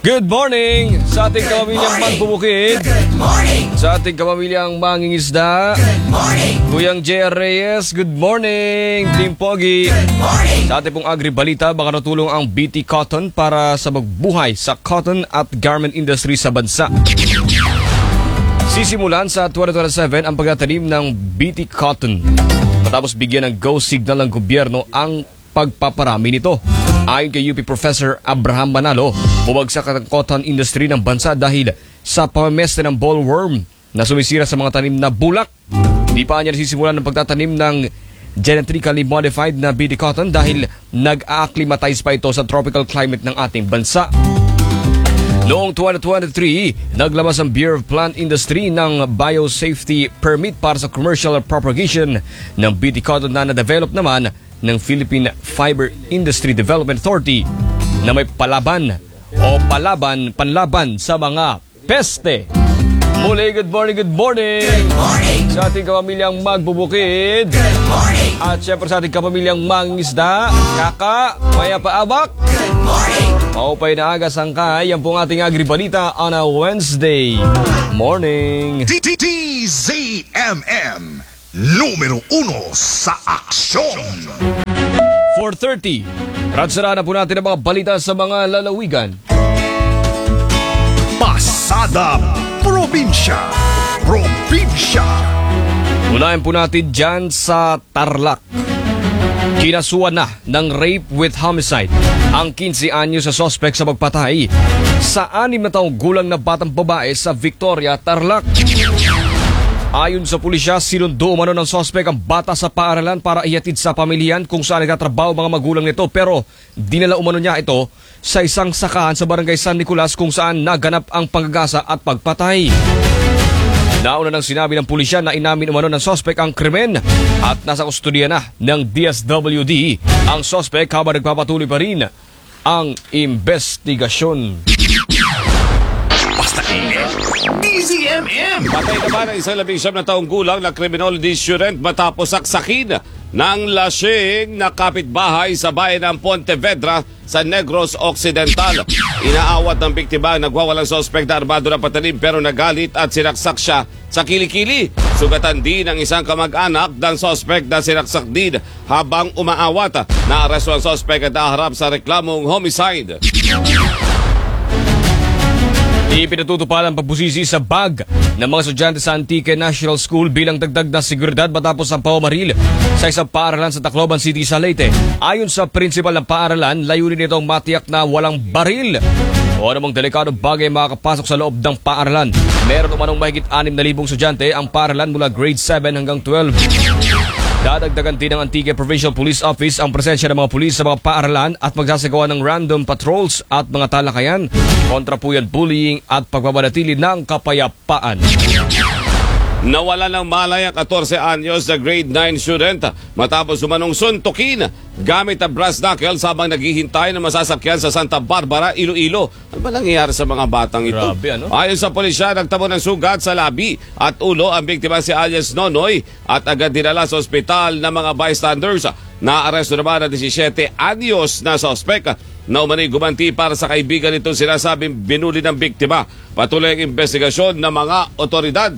Good morning sa ating kapamilyang magbubukid, sa ating kapamilyang mangingisda, Kuyang J.R. Reyes, good morning. Team Pogi, sa ating pong agribalita, baka natulong ang BT Cotton para sa magbuhay sa cotton at garment industry sa bansa. Sisimulan sa 2027 ang pagtatanim ng BT Cotton matapos bigyan ng go signal ng gobyerno ang pagpaparami nito. Ayon kay UP Professor Abraham Manalo, bumagsak ang cotton industry ng bansa dahil sa pamameste ng bollworm na sumisira sa mga tanim na bulak. Di pa niya nasisimulan ng pagtatanim ng genetically modified na BT cotton dahil nag-acclimatize pa ito sa tropical climate ng ating bansa. Noong 2023, naglabas ang Bureau of Plant Industry ng Biosafety Permit para sa commercial propagation ng BT cotton na na-develop naman ng Philippine Fiber Industry Development Authority na may panlaban sa mga peste. Muli, good morning. Good morning sa ating kapamilyang magbubukid. Good morning. At syempre sa ating kapamilyang mangingisda, Kaka, Maya Paabak. Good morning. Maupay na aga sangkay, yan pong ating agribalita on a Wednesday morning. DZMM Numero 1 sa aksyon. 4:30. Ratsara na po natin ang mga balita sa mga lalawigan. Pasada Probinsya. Unahin po natin dyan sa Tarlac. Kinasuhan na ng rape with homicide ang 15 anyo sa suspect sa pagpatay sa 6 na taong gulang na batang babae sa Victoria, Tarlac. Ayon sa pulisya, sinundo umano ng suspect ang bata sa paaralan para ihatid sa pamilyan kung saan nagtatrabaho mga magulang nito, pero dinala umano niya ito sa isang sakahan sa barangay San Nicolas kung saan naganap ang panggagasa at pagpatay. Nauna nang sinabi ng pulisya na inamin umano ng suspect ang krimen at nasa kustodiya na ng DSWD ang suspect habang nagpapatuloy pa rin ang investigasyon. DZMM. Patay naman ang isang 19 na taong gulang na criminal insurance matapos saksakin ng lasing na kapitbahay sa bayan ng Pontevedra sa Negros Occidental. Inaawat ng biktima ang nagwawalang suspect na armado na patalim pero nagalit at sinaksak siya sa kilikili. Sugatan din ang isang kamag-anak ng suspect na sinaksak din habang umaawat. Naaresto ang suspect at naharap sa reklamong homicide. Ipinatutupad ang pagbusisi sa bag ng mga estudyante sa Antique National School bilang dagdag na seguridad matapos ang pamamaril sa isang paaralan sa Tacloban City sa Leyte. Ayon sa principal ng paaralan, layunin nitong matiyak na walang baril o anumang delikadong bagay makakapasok sa loob ng paaralan. Meron umanong mahigit 6,000 estudyante ang paaralan mula grade 7 hanggang 12. Dadagdagan din ng Antique Provincial Police Office ang presensya ng mga pulis sa mga paaralan at magsasagawa ng random patrols at mga talakayan kontra po yan bullying at pagbabanatili ng kapayapaan. Nawala ng malay ang 14 anyos na grade 9 student matapos umanong suntukin gamit ang brass knuckles habang naghihintay ng masasakyan sa Santa Barbara, Iloilo. Ano ba nangyayari sa mga batang ito? Grabe, ano? Ayon sa pulisya, nagtamo ng sugat sa labi at ulo ang biktima si alias Nonoy at agad dinala sa ospital ng mga bystanders. Naaresto naman ang 17 anyos na suspect na umano'y gumanti para sa kaibigan nitong sinasabing binuli ng biktima. Patuloy ang investigasyon ng mga otoridad.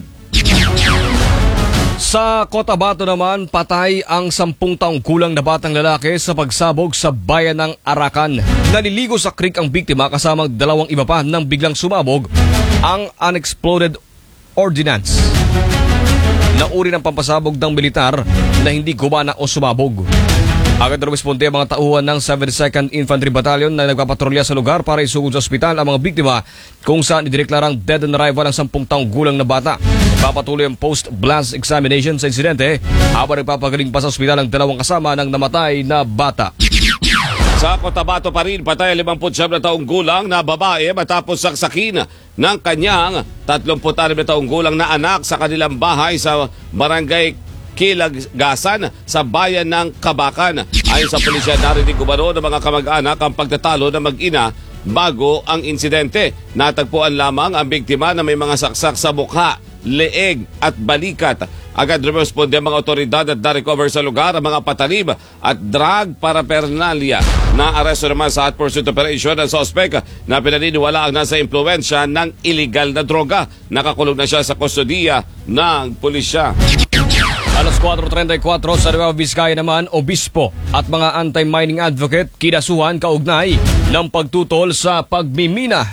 Sa Cotabato naman, patay ang 10 taong gulang na batang lalaki sa pagsabog sa bayan ng Arakan. Naliligo sa creek ang biktima kasamang 2 iba pa nang biglang sumabog ang unexploded ordnance na uri ng pampasabog ng militar na hindi gumana o sumabog. Agad na rumisponde ang mga tauhan ng 72nd Infantry Battalion na nagpapatrolya sa lugar para isugod sa ospital ang mga biktima kung saan idineklarang dead on arrival ang 10 taong gulang na bata. Papatuloy ang post-blast examination sa insidente habang nagpapagaling pa sa ospital ang 2 kasama ng namatay na bata. Sa Cotabato pa rin, patay 59 na taong gulang na babae matapos saksakin ng kanyang 36 na taong gulang na anak sa kanilang bahay sa barangay Kilagasan sa bayan ng Kabakan. Ayon sa pulisya, narinig umano ng mga kamag-anak ang pagtatalo ng mag-ina bago ang insidente. Natagpuan lamang ang biktima na may mga saksak sa mukha, leeg at balikat. Agad rumisponde ang mga otoridad at na-recover sa lugar ang mga patalim at drug paraphernalia Na-aresto naman sa hot pursuit operation ang suspect na pinaniniwala ang nasa impluwensya ng illegal na droga. Nakakulong na siya sa kustodiya ng pulisya. Alas 4:34 sa Nueva Vizcaya naman, obispo at mga anti-mining advocate kinasuhan kaugnay ng pagtutol sa pagmimina.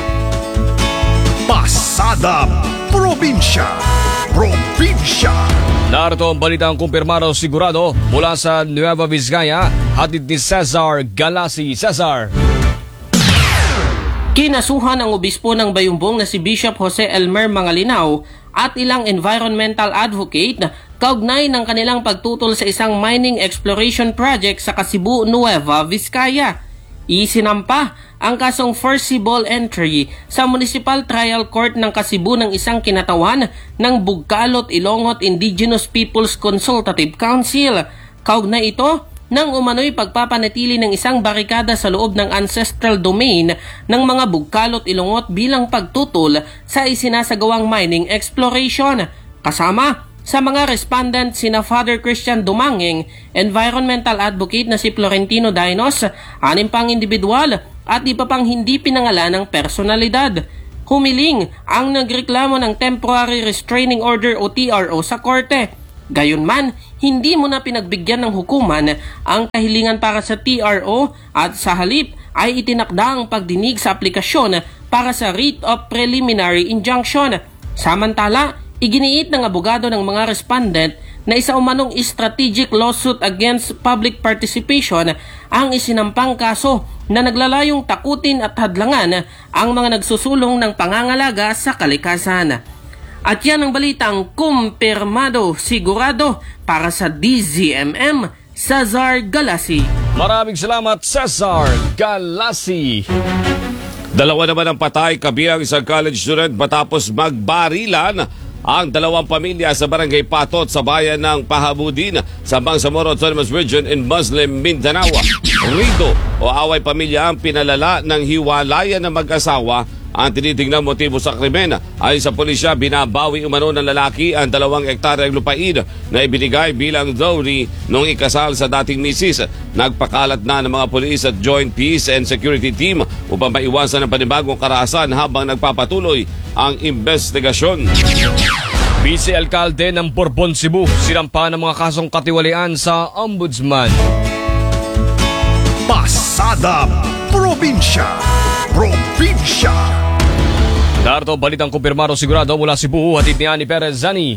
Pasada Probinsya. Narito ang balitang kumpirmado sigurado mula sa Nueva Vizcaya, hatid ni Cesar Galasi. Cesar. Kinasuhan ang obispo ng Bayumbong na si Bishop Jose Elmer Mangalinaw at ilang environmental advocate kaugnay ng kanilang pagtutol sa isang mining exploration project sa Kasibu, Nueva Vizcaya. Isinampa ang kasong forcible entry sa Municipal Trial Court ng Kasibu ng isang kinatawan ng Bugkalot Ilongot Indigenous Peoples Consultative Council. Kaugnay ito nang umano'y pagpapanatili ng isang barikada sa loob ng ancestral domain ng mga Bugkalot Ilongot bilang pagtutol sa isinasagawang mining exploration. Kasama sa mga respondent sina Father Christian Dumanging, environmental advocate na si Florentino Dainos, 6 pang individual at iba pang hindi pinangalan ng personalidad. Humiling ang nagreklamo ng Temporary Restraining Order o TRO sa korte. Gayunman, hindi mo na pinagbigyan ng hukuman ang kahilingan para sa TRO at sa halip ay itinakda ang pagdinig sa aplikasyon para sa writ of preliminary injunction. Samantala, iginiit ng abogado ng mga respondent na isa umanong strategic lawsuit against public participation ang isinampang kaso na naglalayong takutin at hadlangan ang mga nagsusulong ng pangangalaga sa kalikasan. At yan ang balitang kumpirmado sigurado para sa DZMM, Cesar Galasi. Maraming salamat, Cesar Galasi. Dalawa naman ang patay kabilang isang college student matapos magbarilan ang dalawang pamilya sa barangay Patot sa bayan ng Pahabudin sa Bangsamoro Autonomous Region in Muslim Mindanao. Rito o away pamilya ang pinalala ng hiwalayan ng mag-asawa. Ang tinitingnang motibo sa krimen ay sa pulisya, binabawi umano ng lalaki ang 2 hektaryang lupain na ibinigay bilang dowry nung ikasal sa dating misis. Nagpakalat na ng mga pulis at Joint Peace and Security Team upang maiwasan ang panibagong karahasan habang nagpapatuloy ang investigasyon. Vice Alkalde ng Borbon, Cebu, sinampa ng mga kasong katiwalian sa Ombudsman. Pasada Probinsya. Narito balitang kumpirmado sigurado mula Cebu, hatid ni Annie Perez. Zani.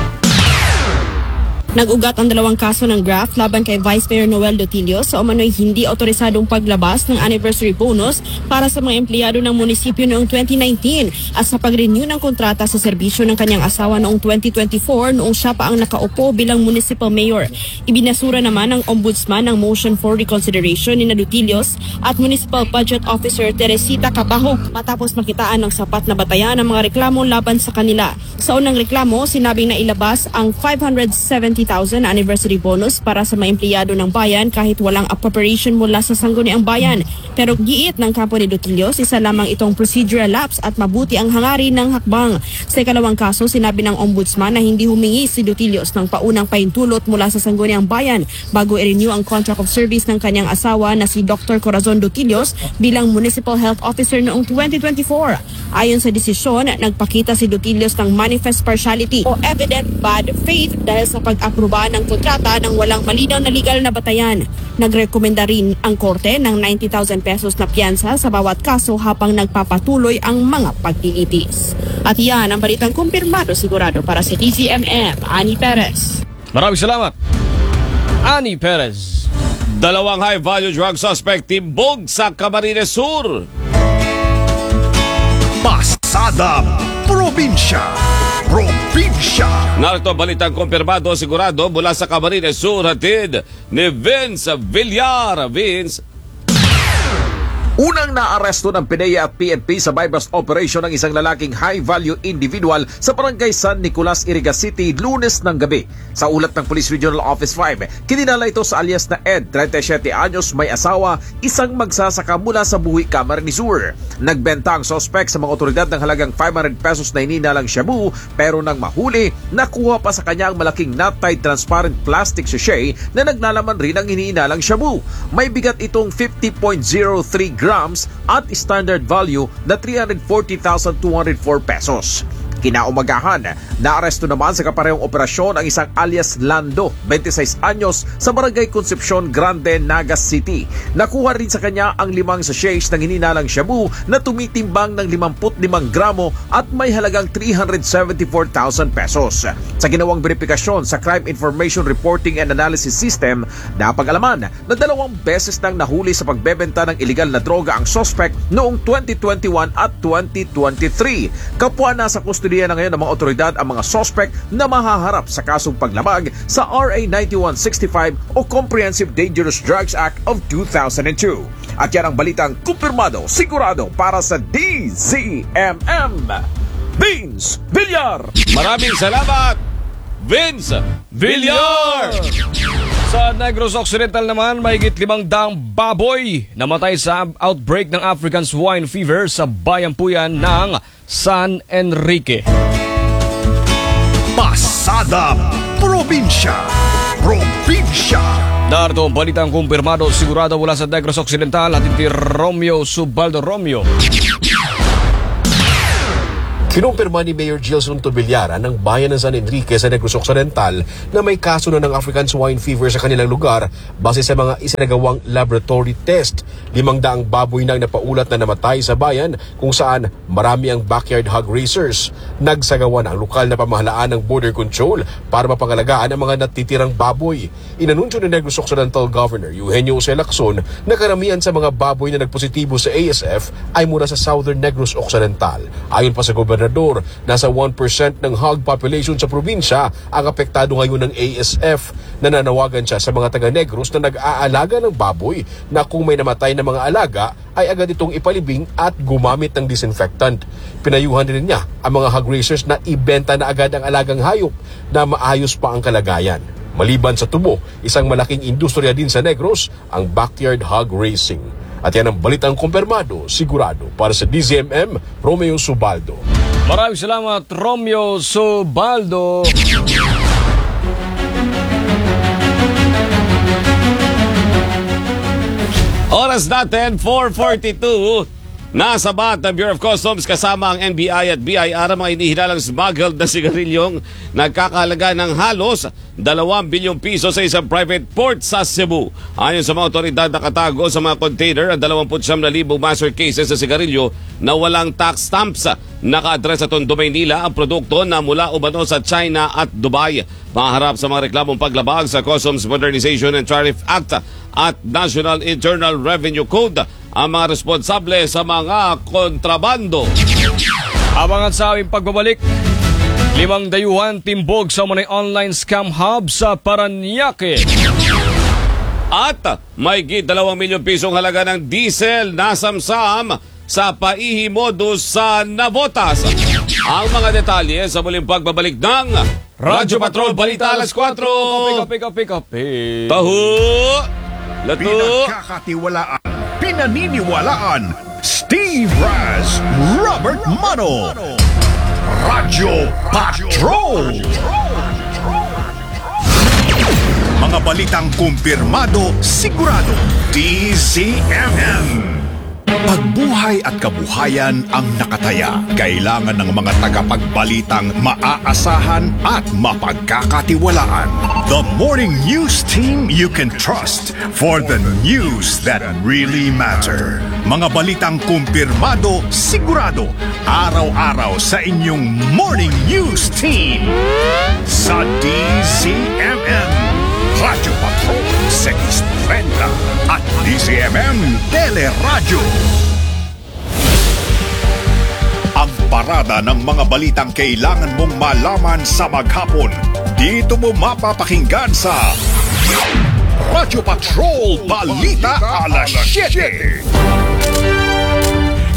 Nag-ugat ang 2 kaso ng graft laban kay Vice Mayor Noel Dotilio sa umano'y hindi otorisadong paglabas ng anniversary bonus para sa mga empleyado ng munisipyo noong 2019 at sa pag-renew ng kontrata sa serbisyo ng kanyang asawa noong 2024 noong siya pa ang nakaupo bilang municipal mayor. Ibinasura naman ng ombudsman ang motion for reconsideration ni Dotilios at Municipal Budget Officer Teresita Cabajo matapos makitaan ng sapat na batayan ang mga reklamo laban sa kanila. Sa unang reklamo, sinabing na ilabas ang 570,000 anniversary bonus para sa mga empleyado ng bayan kahit walang appropriation mula sa sangguniang bayan. Pero giit ng kampo ni Dotilios, isa lamang itong procedural lapse at mabuti ang hangarin ng hakbang. Sa ikalawang kaso, sinabi ng ombudsman na hindi humingi si Dotilios ng paunang pahintulot mula sa sangguniang bayan bago i-renew ang contract of service ng kanyang asawa na si Dr. Corazon Dotilios bilang Municipal Health Officer noong 2024. Ayon sa desisyon, nagpakita si Dotilios ng manifest partiality o evident bad faith dahil sa pag-aproba ng kontrata ng walang malinaw na legal na batayan. Nagrekomenda rin ang korte ng 90,000 pesos na piyansa sa bawat kaso habang nagpapatuloy ang mga pagtitiis. At yan ang balitang kumpirmado sigurado para sa DZMM, Annie Perez. Maraming salamat, Annie Perez. 2 high-value drug suspect timbog sa Camarines Sur. Pasada Probinsya. Narito balitang kumpirmado sigurado mula sa Camarines Sur, hatid ni Vince Villar. Vince. Unang naaresto ng PIDEA at PNP sa bypass operation ng isang lalaking high-value individual sa barangay San Nicolas, Iriga City, Lunes ng gabi. Sa ulat ng Police Regional Office 5, kininala ito sa alias na Ed, 37 anyos, may asawa, isang magsasaka mula sa Buhi, Camarines Sur. Nagbenta ang suspect sa mga otoridad ng halagang 500 pesos na hininalang shabu, pero nang mahuli, nakuha pa sa kanya ang malaking knot-tied transparent plastic sachet na naglalaman rin ang hininalang shabu. May bigat itong 50.03 grams at standard value na 340,204 pesos. Kinaumagahan, naaresto naman sa kaparehong operasyon ang isang alias Lando, 26 anyos, sa Barangay Concepcion Grande, Nagas City. Nakuha rin sa kanya ang 5 sachets ng hininalang shabu na tumitimbang ng 55 gramo at may halagang 374,000 pesos. Sa ginawang verifikasyon sa Crime Information Reporting and Analysis System, napag-alaman na 2 beses nang nahuli sa pagbebenta ng iligal na droga ang suspect noong 2021 at 2023. Kapwa na sa kustodiya na ngayon ng mga otoridad ang mga suspect na mahaharap sa kasong paglabag sa RA 9165 o Comprehensive Dangerous Drugs Act of 2002. At yan ang balitang kumpirmado, sigurado para sa DZMM. Vince Villar! Maraming salamat, Vince Villar! Sa Negros Occidental naman, mahigit 500 baboy namatay sa outbreak ng African Swine Fever sa bayampuyan ng San Enrique. Pasada Probinsya. Narito ang balitang kumpirmado, sigurado mula sa Negros Occidental at iti Romeo Subaldo. Romeo. Kinumpirma ni Mayor Gilson Tobillaran ng bayan ng San Enrique sa Negros Occidental na may kaso na ng African Swine Fever sa kanilang lugar base sa mga isinagawang laboratory test. 500 baboy nang napaulat na namatay sa bayan kung saan marami ang backyard hog raisers. Nagsagawa na ang lokal na pamahalaan ng border control para mapangalagaan ang mga natitirang baboy. Inanunsyo ni Negros Occidental Governor Eugenio Jose Lacson na karamihan sa mga baboy na nagpositibo sa ASF ay mula sa Southern Negros Occidental. Ayon pa sa gobernador, nasa 1% ng hog population sa probinsya ang apektado ngayon ng ASF. Nananawagan siya sa mga taga-Negros na nag-aalaga ng baboy na kung may namatay na mga alaga ay agad itong ipalibing at gumamit ng disinfectant. Pinayuhan din niya ang mga hog raisers na ibenta na agad ang alagang hayop na maayos pa ang kalagayan. Maliban sa tubo, isang malaking industriya din sa Negros ang backyard hog racing. At yan ang balitang kumpirmado, sigurado para sa DZMM, Romeo Subaldo. Maraming salamat, Romeo Subaldo. Oras natin, 4:42. Nasa bat ng Bureau of Customs kasama ang NBI at BIR mga inihinalang smuggled na sigarilyong nagkakahalaga ng halos 2 bilyong piso sa isang private port sa Cebu. Ayon sa mga otoridad, nakatago sa mga container ang 29,000 master cases sa sigarilyo na walang tax stamps. Naka-address sa Tondo, Maynila ang produkto na mula umano sa China at Dubai. Maharap sa mga reklamong paglabag sa Customs Modernization and Tariff Act at National Internal Revenue Code ang mga responsable sa mga kontrabando. Abangan sa aming pagbabalik. 5 dayuhan timbog sa mga online scam hub sa Paranaque. At may 2 milyong pisong halaga ng diesel na samsam sa paihimodus sa Navotas. Ang mga detalye sa muling pagbabalik ng Radyo Patrol Balita alas 4. Kape. Taho! Lato! Pinagkakatiwalaan, pinaniniwalaan, Steve Raz, Robert Mano. Radyo Patrol. Mga balitang kumpirmado, sigurado, DZMM. Pagbuhay at kabuhayan ang nakataya. Kailangan ng mga tagapagbalitang maaasahan at mapagkakatiwalaan. The morning news team you can trust for the news that really matter. Mga balitang kumpirmado, sigurado, araw-araw sa inyong morning news team. Sa DZMM, Radyo Patrol, 630 at DZMM Teleradyo. Ang parada ng mga balitang kailangan mong malaman sa maghapon. Dito mo mapapakinggan sa Radyo Patrol Balita alas 7.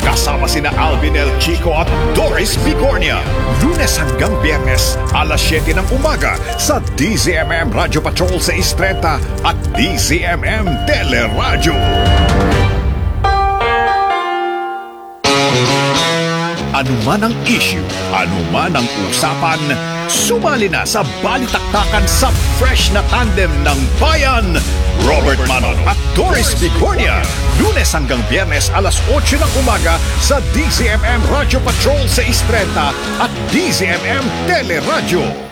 Kasama sina Alvin L. Chico at Doris Bigornia. Lunes hanggang Biyernes, alas 7 ng umaga sa DZMM Radio Patrol 630 at DZMM Teleradyo. Ano man ang issue, ano man ang usapan, sumali na sa balitaktakan sa fresh na tandem ng bayan, Robert Manon at Doris Bigornia. Lunes hanggang Biyernes alas 8 ng umaga sa DZMM Radio Patrol 630 at DZMM Teleradyo.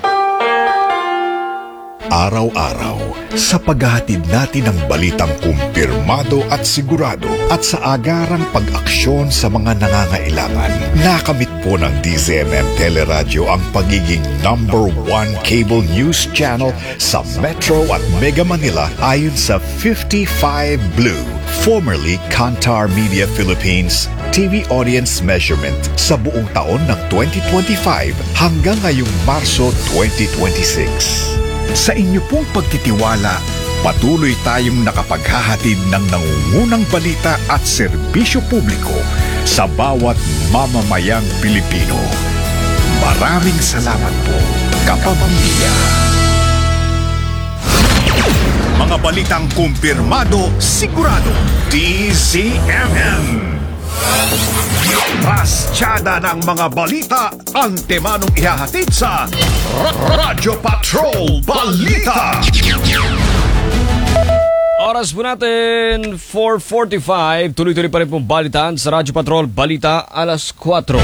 Araw-araw, sa paghahatid natin ng balitang kumpirmado at sigurado at sa agarang pag-aksyon sa mga nangangailangan, nakamit po ng DZMM Teleradyo ang pagiging #1 cable news channel sa Metro at Mega Manila ayon sa 55 Blue, formerly Kantar Media Philippines, TV audience measurement sa buong taon ng 2025 hanggang ngayong Marso 2026. Sa inyo pong pagtitiwala, patuloy tayong nakapaghahatid ng nangungunang balita at serbisyo publiko sa bawat mamamayang Pilipino. Maraming salamat po, kapamilya. Mga balitang kumpirmado, sigurado, DZMM. Trastyada ng mga balita, ang temanong ihahatid sa Radyo Patrol Balita. Oras po natin, 4:45. Tuloy-tuloy pa rin pong balitaan sa Radyo Patrol Balita, alas 4.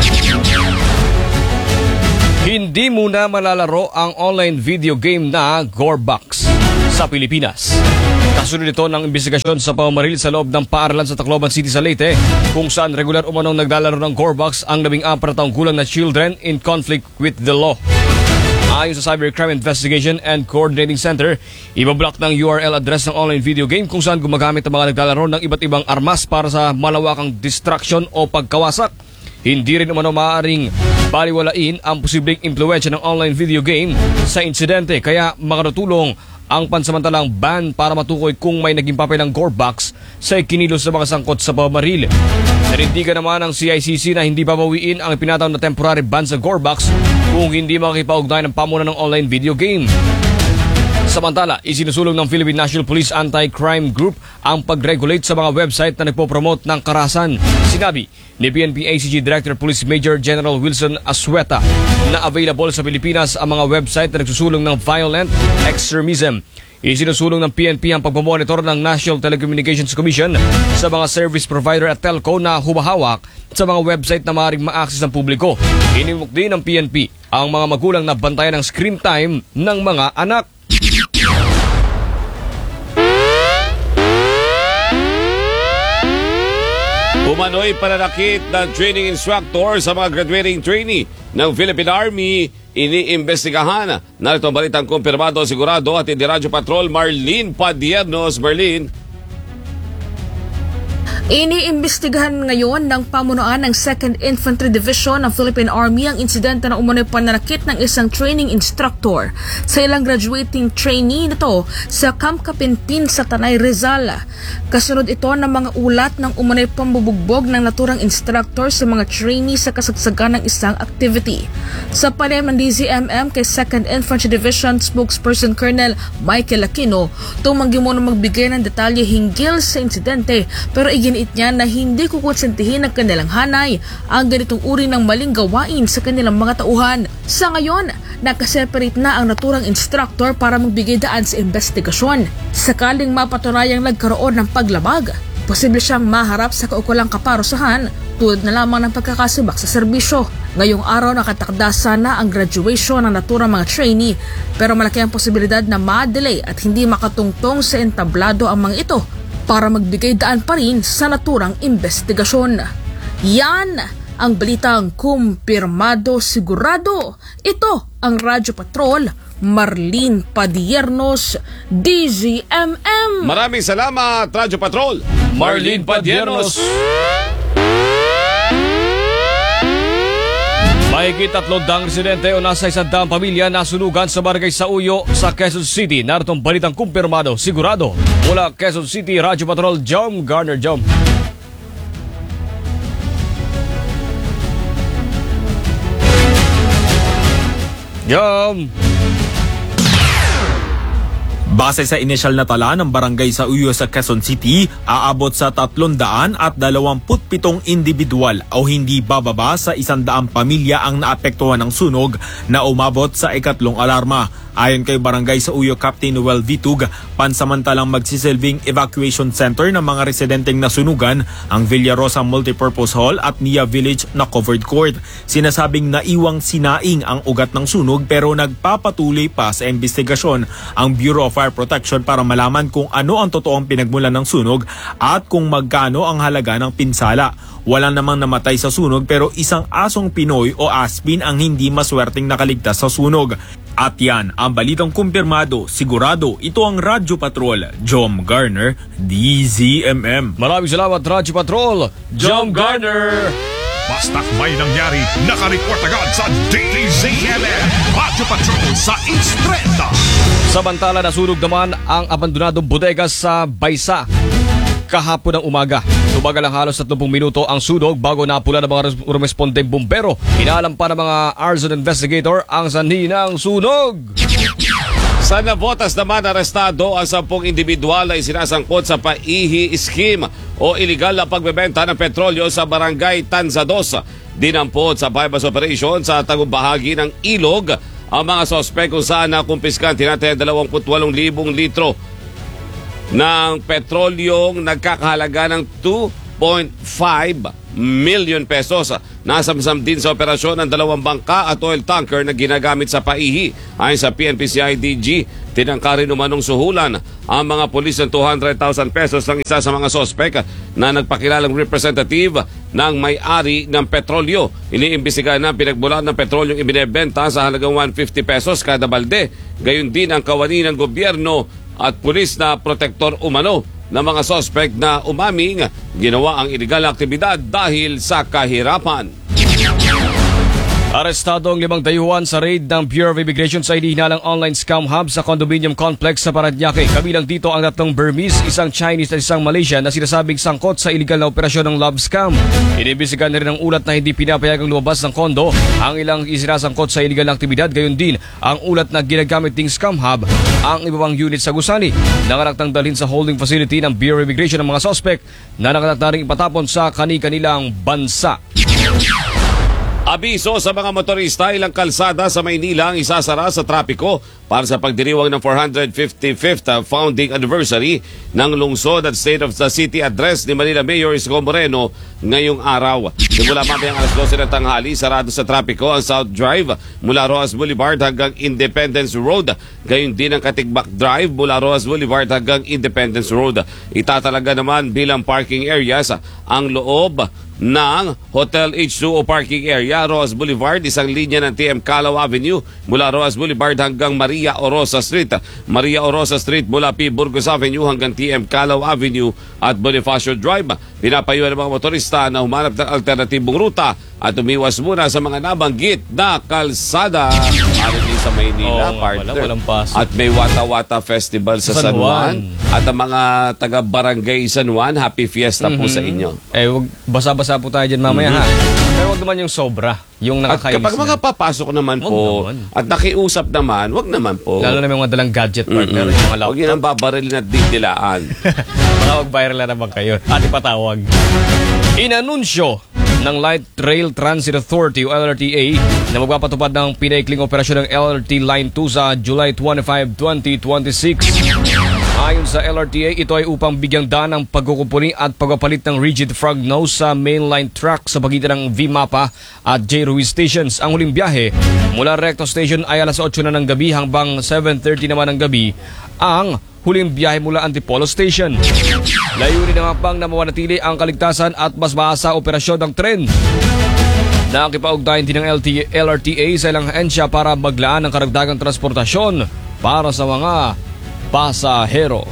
Hindi muna malalaro ang online video game na Gorebox sa Pilipinas. Kasunod ito ng investigasyon sa pamamaril sa loob ng paaralan sa Tacloban City sa Leyte, kung saan regular umanong naglalaro ng Gorebox ang 14 taong gulang na children in conflict with the law. Ayon sa Cybercrime Investigation and Coordinating Center, ibablock ng URL address ng online video game kung saan gumagamit ang mga naglalaro ng iba't ibang armas para sa malawakang distraction o pagkawasak. Hindi rin umano maaaring baliwalain ang posibleng impluwensya ng online video game sa insidente, kaya makatutulong ang pansamantalang ban para matukoy kung may naging papel ng Gorebox sa ikinilos sa mga sangkot sa pamamaril. Nanindigan naman ang CICC na hindi babawiin ang ipinataw na temporary ban sa Gorebox kung hindi makikipaugnay ng pamunan ng online video game. Samantala, isinusulong ng Philippine National Police Anti-Crime Group ang pag-regulate sa mga website na nagpo-promote ng karahasan. Sinabi ni PNP ACG Director Police Major General Wilson Asueta na available sa Pilipinas ang mga website na nagsusulong ng violent extremism. Isinusulong ng PNP ang pagmamonitor ng National Telecommunications Commission sa mga service provider at telco na humahawak sa mga website na maaaring ma-access ng publiko. Inimok din ng PNP ang mga magulang na bantayan ng screen time ng mga anak. Umano'y pananakit ng training instructor sa mga graduating trainee ng Philippine Army. Iniimbestigahan. Narito ang balitang kumpirmado, sigurado at hindi Radyo Patrol, Marlene Padiernos. Marlene. Iniimbestigahan ngayon ng pamunuan ng 2nd Infantry Division ng Philippine Army ang insidente na umano'y pananakit ng isang training instructor sa ilang graduating trainee nito sa Camp Kapinpin sa Tanay, Rizal. Kasunod ito ng mga ulat ng umano'y pambubugbog ng naturang instructor sa mga trainee sa kasagsagan ng isang activity. Sa palem ng DZMM kay 2nd Infantry Division spokesperson Colonel Michael Aquino, tumanggi muna magbigay ng detalye hinggil sa insidente, pero iginit niya na hindi kukonsentihin ng kanilang hanay ang ganitong uri ng maling gawain sa kanilang mga tauhan. Sa ngayon, nakaseparate na ang naturang instructor para magbigay daan sa investigasyon. Sakaling mapatunayang nagkaroon ng paglabag, posible siyang maharap sa kaukulang kaparusahan tulad na lamang ng pagkakasubak sa serbisyo. Ngayong araw nakatakda sana ang graduation ng naturang mga trainee, pero malaki ang posibilidad na ma-delay at hindi makatungtong sa entablado ang mga ito para magbigay daan pa rin sa naturang investigasyon. Yan ang balitang kumpirmado, sigurado. Ito ang Radyo Patrol, Marlene Padiernos, DZMM. Maraming salamat, Radyo Patrol, Marlene Padiernos. Mahigit 300 residente o nasa 100 pamilya nasunugan sa barangay Sauyo sa Quezon City. Naritong balitang kumpirmado, sigurado. Mula Quezon City, Radyo Patrol, Jom Garner. Jom. Yum! Base sa inisyal na tala ng barangay sa Uyo sa Quezon City, aabot sa 327 individual o hindi bababa sa 100 pamilya ang naapektuhan ng sunog na umabot sa ikatlong alarma. Ayon kay barangay sa Uyo Captain Noel Vitug, pansamantalang magsisilbing evacuation center ng mga residenteng nasunugan ang Villarosa Multipurpose Hall at Nia Village na covered court. Sinasabing naiwang sinaing ang ugat ng sunog pero nagpapatuloy pa sa investigasyon ang Bureau of Fire Protection para malaman kung ano ang totoong pinagmulan ng sunog at kung magkano ang halaga ng pinsala. Wala namang namatay sa sunog pero isang asong Pinoy o aspin ang hindi maswerteng nakaligtas sa sunog. At yan ang balitang kumpirmado, sigurado. Ito ang Radyo Patrol, Jom Garner, DZMM. Maraming salamat, Radyo Patrol, Jom Garner. Basta't may nangyari, nakareport agad sa DZMM Radyo Patrol sa Instreta. Samantala, nasunog naman ang abandonadong bodega sa Baysa kahapon ng umaga. Tumagal ang halos 30 minuto ang sunog bago napula ng mga rumespondeng bumbero. Inaalam pa ng mga arson investigator ang sanhi ng sunog. Sa Navotas naman, arestado ang 10 individual na isinasangkot sa paihi scheme o iligal na pagbebenta ng petrolyo sa barangay Tanzados. Dinampot sa bypass operation sa tagong bahagi ng ilog ang mga sospek kung saan nakumpiskan tinatayang 28,000 litro ng petrolyong nagkakahalaga ng 2.5 million pesos. Nasamsam din sa operasyon ng 2 bangka at oil tanker na ginagamit sa paihi. Ayon sa PNP-CIDG, tinangka rin umanong suhulan ang mga pulis ng 200,000 pesos ng isa sa mga sospek na nagpakilalang representative ng may-ari ng petrolyo. Iniimbestigahan na pinagmulan ng petrolyong ibinebenta sa halagang 150 pesos kada balde. Gayon din ang kawani ng gobyerno at pulis na protektor umano ng mga sospek na umaming ginawa ang iligal na aktibidad dahil sa kahirapan. Arestado ang 5 dayuhan sa raid ng Bureau of Immigration sa hinihinalang online scam hub sa condominium complex sa Parañaque. Kabilang dito ang 3 Burmese, isang Chinese at isang Malaysian na sinasabing sangkot sa iligal na operasyon ng love scam. Inimbestigahan na rin ang ulat na hindi pinapayagang lumabas ng kondo ang ilang isinasangkot sa iligal na aktibidad. Gayon din ang ulat na ginagamit ding scam hub ang iba pang unit sa gusali. Nanganak ng dalhin sa holding facility ng Bureau of Immigration ng mga sospek na nanganak na rin ipatapon sa kani-kanilang bansa. Abiso sa mga motorista, ilang kalsada sa Maynila ang isasara sa trapiko para sa pagdiriwang ng 455th founding anniversary ng lungsod at State of the City address ni Manila Mayor Isko Moreno ngayong araw. Simula mamayang alas 12 ng tanghali, sarado sa trapiko ang South Drive mula Rojas Boulevard hanggang Independence Road. Gayon din ang Katigbak Drive mula Rojas Boulevard hanggang Independence Road. Itatalaga naman bilang parking areas ang loob ng Hotel H2O parking area, Rojas Boulevard, isang linya ng TM Calao Avenue mula Rojas Boulevard hanggang Maria Orosa Street. Maria Orosa Street mula P. Burgos Avenue hanggang TM Calao Avenue at Bonifacio Drive. Pinapayuhan ng mga motorista na humanap ng alternatibong ruta at umiwas muna sa mga nabanggit na kalsada. Ano din sa Maynila, partner. Walang paso. At may Wata-Wata Festival sa San Juan. At ang mga taga-barangay San Juan, happy fiesta po sa inyo. Wag basa-basa po tayo dyan mamaya ha. Pero wag naman yung sobra, yung At nakakainis kapag mga papasok naman po naman. at nakiusap naman, wag naman po. Lalo na may mga dalang gadget partner, yung mga Huwag yun ang babarilin at didilaan. Baka mag-viral na naman kayo. At ipatawag. Inanunsyo ng Light Rail Transit Authority o LRTA na magpapatupad ng pinaikling operasyon ng LRT Line 2 sa July 25, 2026. Ayon sa LRTA, ito ay upang bigyang daan ang pagkukumpuni at pagpapalit ng rigid frog nose sa mainline track sa pagitan ng V-MAPA at J. Ruiz stations. Ang huling biyahe mula Recto Station ay alas 8 na ng gabi hanggang 7:30 naman ng gabi ang huling biyahe mula Antipolo Station. Layunin ng hakbang na mawanatili ang kaligtasan at mas maasa operasyon ng tren. Nakipaugnayan din ng LRTA sa ilang ahensya para maglaan ng karagdagang transportasyon para sa mga pasahero.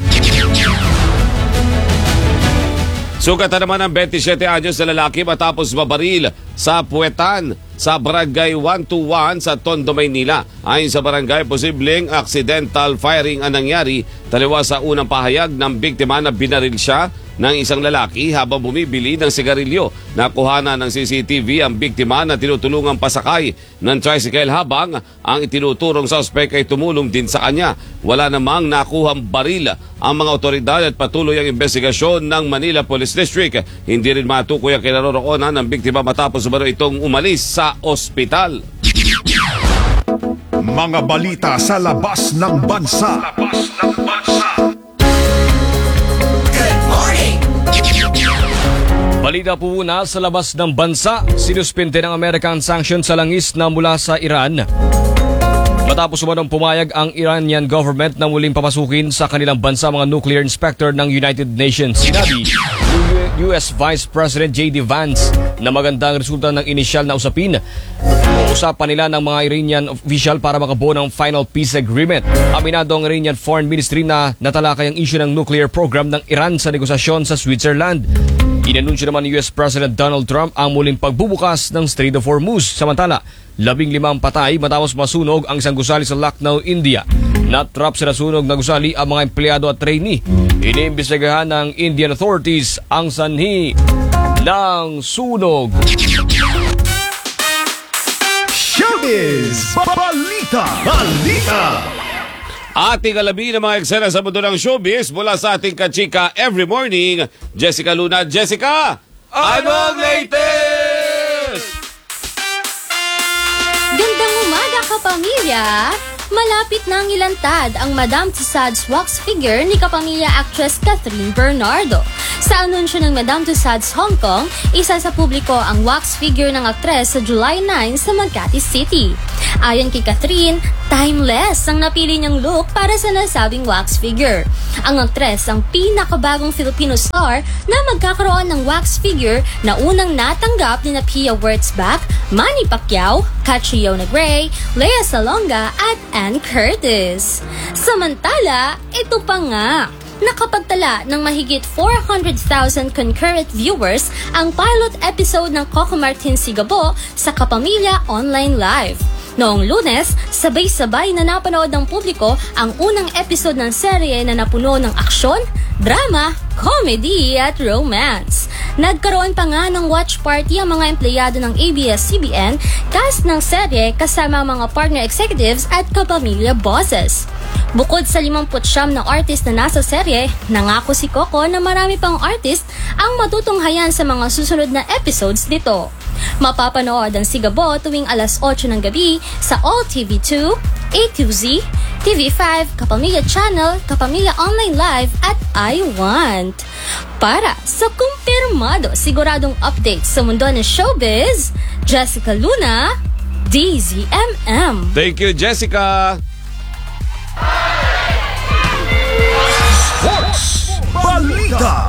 Sugatan naman ng 27 anyos na lalaki matapos mabaril sa puwetan sa Barangay 121 sa Tondo, Maynila. Ayon sa barangay, posibleng accidental firing ang nangyari. Taliwas sa unang pahayag ng biktima na binaril siya ng isang lalaki habang bumibili ng sigarilyo. Nakuhanan ng CCTV ang biktima na tinutulungang pasakay ng tricycle habang ang itinuturong suspect ay tumulong din sa kanya. Wala namang nakuhang baril ang mga otoridad at patuloy ang investigasyon ng Manila Police District. Hindi rin matukoy ang kinaroroonan ng biktima matapos umano itong umalis sa ospital. Mga balita sa labas ng bansa. Balita po muna sa labas ng bansa, sinuspende ng American sanctions sa langis na mula sa Iran. Matapos umanong pumayag ang Iranian government na muling papasukin sa kanilang bansa mga nuclear inspector ng United Nations. Sinabi US Vice President J.D. Vance na magandang resulta ng inisyal na usapin. Uusapan nila ng mga Iranian official para makabuo ng final peace agreement. Aminado ang Iranian Foreign Ministry na natalakay ang issue ng nuclear program ng Iran sa negosasyon sa Switzerland. Inanunsyo naman ni US President Donald Trump ang muling pagbubukas ng Strait of Hormuz. Samantala, 15 patay matapos masunog ang isang gusali sa Lucknow, India. Natrap sa nasunog na gusali ang mga empleyado at trainee. Iniimbestigahan ng Indian authorities ang sanhi ng sunog. Showbiz! Balita! Ating alamin ang mga eksena sa mundo ng showbiz mula sa ating kachika every morning, Jessica Luna. Jessica, anong latest? Gandang umaga, kapamilya! Malapit na ang ilantad ang Madame Tussauds wax figure ni kapamilya actress Catherine Bernardo. Sa anunsyo ng Madame Tussauds Hong Kong, isa sa publiko ang wax figure ng aktres sa July 9 sa Makati City. Ayon kay Catherine, timeless ang napili niyang look para sa nasabing wax figure. Ang aktres ang pinakabagong Filipino star na magkakaroon ng wax figure na unang natanggap ni Pia Wurtzbach, Manny Pacquiao, Catriona Gray, Lea Salonga at Ann Curtis. Samantala, ito pa nga, nakapagtala ng mahigit 400,000 concurrent viewers ang pilot episode ng Coco Martin Sigabo sa Kapamilya Online Live. Noong Lunes, sabay-sabay na napanood ng publiko ang unang episode ng serye na napuno ng aksyon, drama, comedy at romance. Nagkaroon pa nga ng watch party ang mga empleyado ng ABS-CBN, cast ng serye kasama mga partner executives at kapamilya bosses. Bukod sa 59 na artist na nasa serye, nangako si Coco na marami pang artist ang matutunghayan sa mga susunod na episodes nito. Mapapanood ang Sigabo tuwing alas 8 ng gabi sa All TV2, A2Z, TV5, Kapamilya Channel, Kapamilya Online Live at iWant. Para sa kumpirmado siguradong update sa mundo ng showbiz, Jessica Luna, DZMM. Thank you, Jessica. Sports Balita!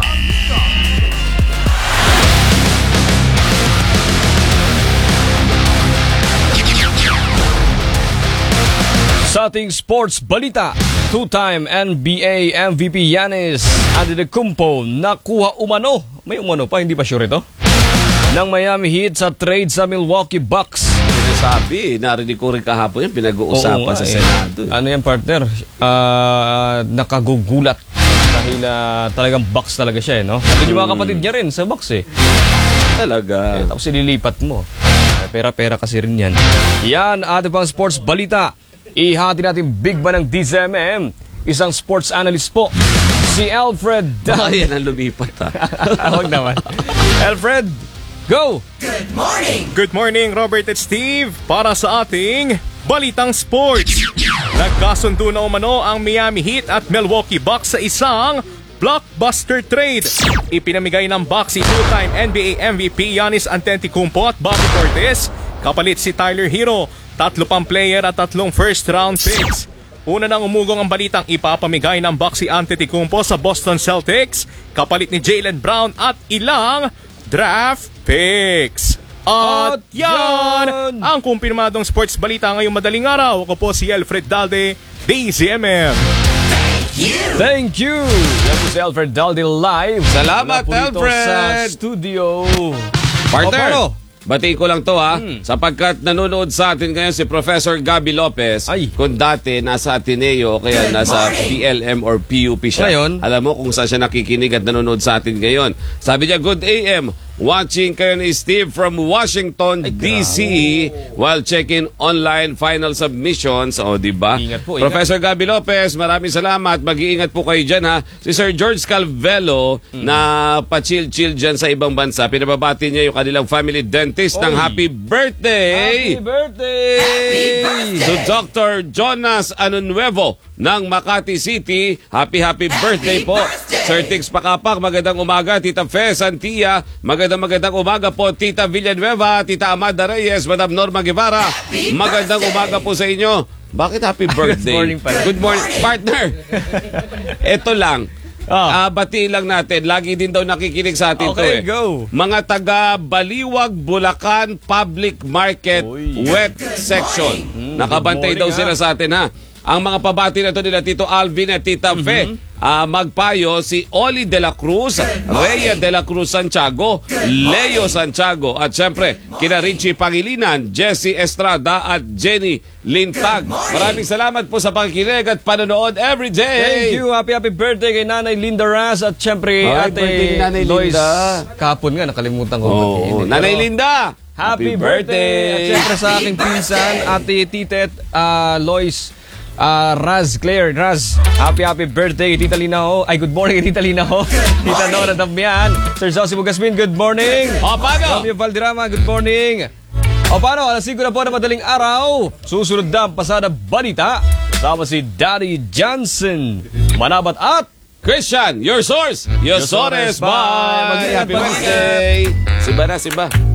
Sa ating sports balita, two-time NBA MVP Giannis Antetokounmpo nakuha umano, may umano pa, hindi pa sure ito, ng Miami Heat sa trade sa Milwaukee Bucks. Sinasabi, narinig ko rin kahapon yan, pinag-uusapan sa Senado. Ano yan, partner? Nakagugulat dahil talagang Bucks talaga siya, no? At yung mga kapatid niya rin sa Bucks eh. Talaga. Tapos ililipat mo. Pera-pera kasi rin yan. Yan, ating pang sports balita. Ihati natin big ba ng DZMM, isang sports analyst po, si Alfred. Yan ang lumipat ha. Huwag naman. Alfred, go! Good morning, Robert at Steve. Para sa ating Balitang Sports. Nagkasundo na umano ang Miami Heat at Milwaukee Bucks sa isang blockbuster trade. Ipinamigay ng Bucks si two-time NBA MVP Giannis Antetokounmpo at Bobby Portis, kapalit si Tyler Hero, 3 pang player at 3 first-round picks. Una nang umugong ang balitang ipapamigay ng Bucks si Antetokounmpo sa Boston Celtics, kapalit ni Jaylen Brown at ilang draft picks. At yan ang kumpirmadong sports balita ngayong madaling araw. Ako po si Alfred Dalde, DZMM. Thank you! Yan po si Alfred Dalde live. Salamat, Wala po dito Alfred! sa studio. Partner, batiin ko lang to sapagkat nanonood sa atin ngayon si Professor Gabby Lopez. Kung dati nasa Ateneo o kaya nasa PLM or PUP siya. Ngayon, alam mo kung saan siya nakikinig at nanonood sa atin ngayon. Sabi niya, good AM. Watching kayo ni Steve from Washington, D.C. while checking online final submissions. O, diba? Ingat po, Professor Gabby Lopez, maraming salamat. Mag-iingat po kayo dyan, ha. Si Sir George Calvelo na pa-chill-chill dyan sa ibang bansa. Pinababati niya yung kanilang family dentist ng happy birthday! Happy birthday! To Dr. Jonas Anunuevo ng Makati City. Happy birthday po. Sir Tix Pakapak, magandang umaga. Tita Fe Santia, magandang umaga po. Tita Villanueva, Tita Amada Reyes, Madam Norma Guevara, magandang umaga po sa inyo. Bakit happy birthday? Good morning pala. Good morning, partner. Ito lang. Batiin lang natin. Lagi din daw nakikinig sa atin to Okay, go. Mga taga Baliwag, Bulacan Public Market Wet Section. Nakabantay daw sila sa atin, ha. Ang mga pabati na to nila Tito Alvin at Tita Fe. Magpayo si Oli de la Cruz, Rhea de la Cruz Santiago, Leo Santiago at syempre kina Richie Pangilinan, Jessie Estrada at Jenny Lintag. Maraming salamat po sa pakikinig at panonood every day. Thank you. Happy birthday kay Nanay Linda Raz at syempre Happy birthday kay Nanay Lois. Linda. Kahapon nga, nakalimutan ko. Oh, Nanay Linda! Happy birthday! At syempre sa aking pinsan, Ate Titet Lois Raz Claire. Raz, happy birthday, Tita Linaho. Ay, good morning, Tita Linaho. Tita Nora Damian. Sir Josie Bugasmin, good morning. Paano? Romeo Valderrama, good morning. Paano? Alas 5 na po na madaling araw. Susunod na ang pasada balita. Kasama si Daddy Johnson, Manabat at Christian, your source, your sores. Bye! Mag-ingat, Happy birthday! Siba na, siba.